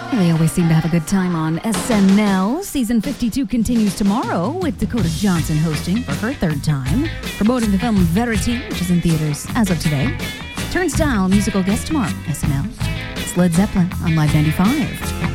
They always seem to have a good time on SNL. Season 52 continues tomorrow with Dakota Johnson hosting for her third time, promoting the film Verity, which is in theaters as of today. Turnstile musical guest tomorrow, SNL. It's Led Zeppelin on Live 95.